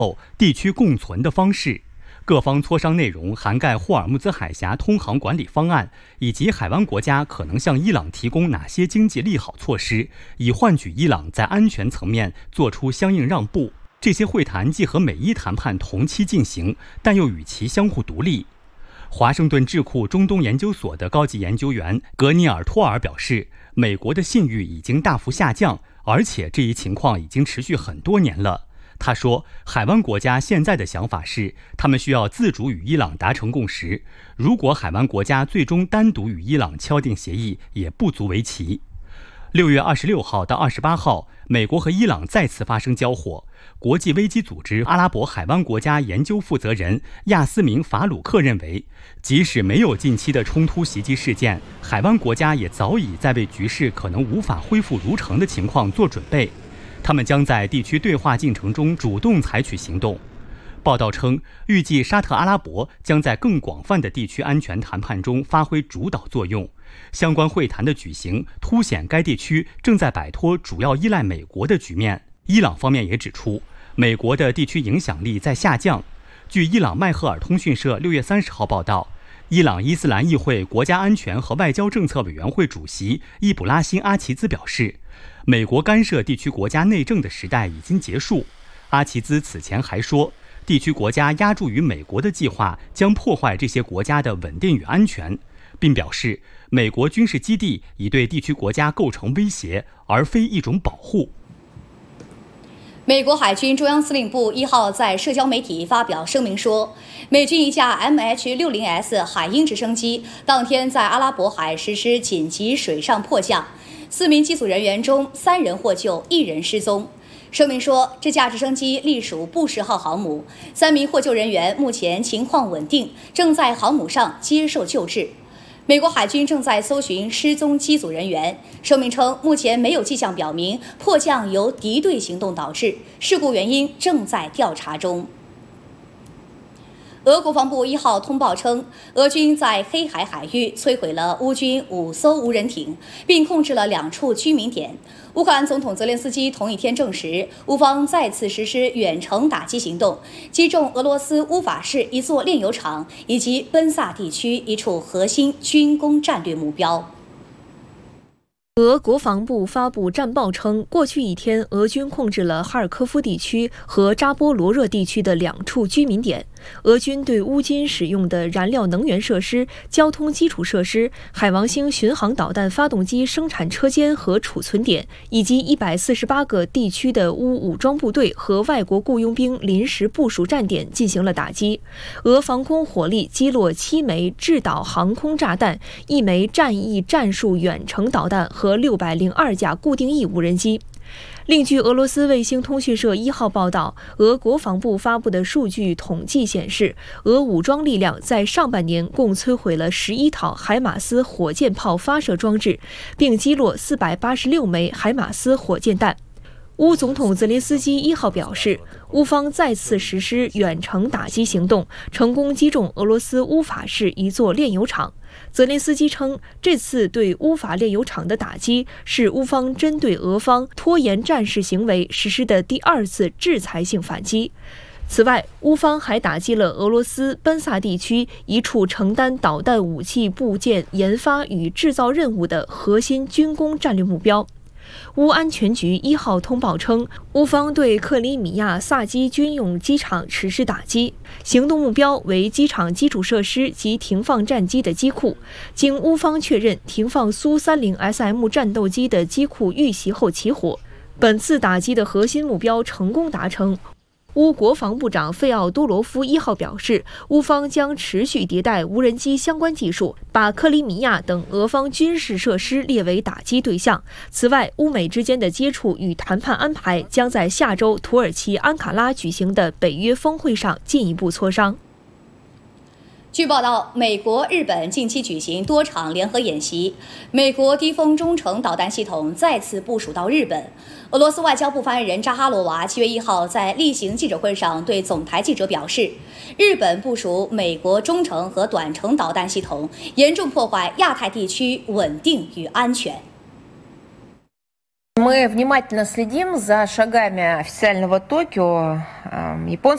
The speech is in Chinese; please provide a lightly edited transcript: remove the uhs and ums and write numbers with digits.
地区共存的方式。各方磋商内容涵盖霍尔木兹海峡通航管理方案，以及海湾国家可能向伊朗提供哪些经济利好措施，以换取伊朗在安全层面做出相应让步。这些会谈既和美伊谈判同期进行，但又与其相互独立。华盛顿智库中东研究所的高级研究员格尼尔托尔表示，美国的信誉已经大幅下降，而且这一情况已经持续很多年了。他说，海湾国家现在的想法是，他们需要自主与伊朗达成共识。如果海湾国家最终单独与伊朗敲定协议，也不足为奇。6月26号到28号，美国和伊朗再次发生交火。国际危机组织阿拉伯海湾国家研究负责人亚斯明·法鲁克认为，即使没有近期的冲突袭击事件，海湾国家也早已在为局势可能无法恢复如常的情况做准备。他们将在地区对话进程中主动采取行动。报道称，预计沙特阿拉伯将在更广泛的地区安全谈判中发挥主导作用。相关会谈的举行凸显该地区正在摆脱主要依赖美国的局面。伊朗方面也指出，美国的地区影响力在下降。据伊朗迈赫尔通讯社6月30号报道，伊朗伊斯兰议会国家安全和外交政策委员会主席伊卜拉欣·阿齐兹表示，美国干涉地区国家内政的时代已经结束。阿齐兹此前还说，地区国家押注于美国的计划将破坏这些国家的稳定与安全，并表示美国军事基地已对地区国家构成威胁，而非一种保护。 美国海军中央司令部1号在社交媒体发表声明说，美军一架 MH-60S 海鹰直升机当天在阿拉伯海实施紧急水上迫降，4名机组人员中3人获救，1人失踪。声明说，这架直升机隶属布什号航母，3名获救人员目前情况稳定，正在航母上接受救治。美国海军正在搜寻失踪机组人员。声明称，目前没有迹象表明迫降由敌对行动导致，事故原因正在调查中。俄国防部1号通报称，俄军在黑海海域摧毁了乌军5艘无人艇，并控制了2处居民点。乌克兰总统泽连斯基同一天证实，乌方再次实施远程打击行动，击中俄罗斯乌法市一座炼油厂以及奔萨地区一处核心军工战略目标。 俄国防部发布战报称，过去一天，俄军控制了哈尔科夫地区和扎波罗热地区的2处居民点。俄军对乌军使用的燃料能源设施、交通基础设施、海王星巡航导弹发动机生产车间和储存点，以及148个地区的乌武装部队和外国雇佣兵临时部署站点进行了打击。俄防空火力击落7枚制导航空炸弹、1枚战役战术远程导弹和602架固定翼无人机。另据俄罗斯卫星通讯社1号报道，俄国防部发布的数据统计显示，俄武装力量在上半年共摧毁了11套海马斯火箭炮发射装置，并击落486枚海马斯火箭弹。乌总统泽连斯基1号表示，乌方再次实施远程打击行动，成功击中俄罗斯乌法市一座炼油厂。泽连斯基称，这次对乌法炼油厂的打击是乌方针对俄方拖延战事行为实施的第2次制裁性反击。此外，乌方还打击了俄罗斯奔萨地区一处承担导弹武器部件研发与制造任务的核心军工战略目标。乌安全局1号通报称，乌方对克里米亚萨基军用机场实施打击，行动目标为机场基础设施及停放战机的机库。经乌方确认，停放苏30 SM 战斗机的机库遇袭后起火。本次打击的核心目标成功达成。乌国防部长费奥多罗夫1号表示，乌方将持续迭代无人机相关技术，把克里米亚等俄方军事设施列为打击对象。此外，乌美之间的接触与谈判安排将在下周土耳其安卡拉举行的北约峰会上进一步磋商。 据报道，美国、日本近期举行多场联合演习，美国低空中程导弹系统再次部署到日本。俄罗斯外交部发言人扎哈罗娃7月1号在例行记者会上对总台记者表示，日本部署美国中程和短程导弹系统，严重破坏亚太地区稳定与安全。 Мы внимательно следим за шагами официального Токио.